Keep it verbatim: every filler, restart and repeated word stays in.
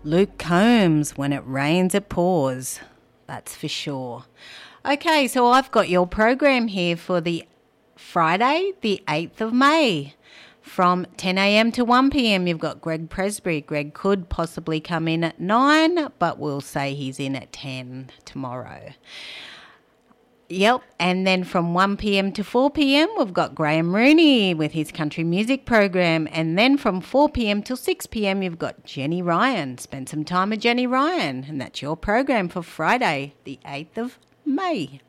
Luke Combs, When It Rains It Pours. That's for sure. Okay, so I've got your program here for the Friday, the eighth of May. From ten a.m. to one p.m. you've got Greg Presbury. Greg could possibly come in at nine, but we'll say he's in at ten tomorrow. Yep, and then from one p.m. to four p.m. we've got Graham Rooney with his country music program, and then from four p.m. till six p.m. you've got Jenny Ryan. Spend some time with Jenny Ryan, and that's your program for Friday, the eighth of May.